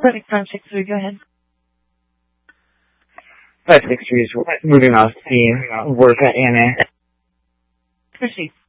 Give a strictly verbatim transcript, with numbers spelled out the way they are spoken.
Perfect. From six three, go ahead. Five six three is moving off scene. Work at A N A. Proceed.